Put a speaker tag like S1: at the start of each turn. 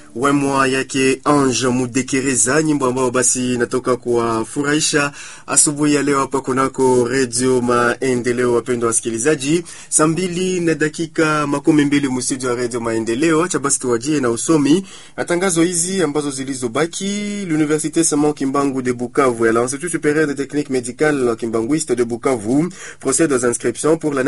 S1: Wemwa yake Ange Mudekereza, nyimbo ambayo basi natoka kuwafurahisha asubuhi ya leo hapa kunako Radio Maendeleo. Wapendwa wasikilizaji, saa 2:20 mstudio ya Radio Maendeleo. Acha basi tuwajie na usomi matangazo hizi ambazo zilizobaki. L'Université Simon Kimbangu de Bukavu et l'Institut supérieur de technique médicale kimbanguiste de Bukavu procède aux inscriptions pour la